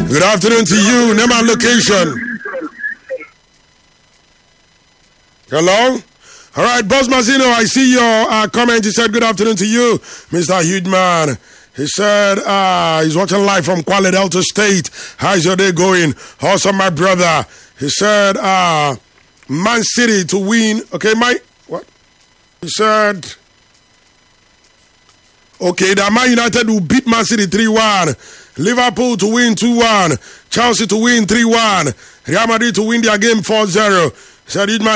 Good afternoon to you. Name and location. Hello? All right, Boss Mazzino, I see your comment. He said, good afternoon to you, Mr. Hugeman. He said he's watching live from Kuala Delta State. How's your day going? Awesome, my brother. He said Man City to win. Okay, Mike? What? He said, okay, that Man United will beat Man City 3-1. Liverpool to win 2-1. Chelsea to win 3-1. Real Madrid to win their game 4-0. He said,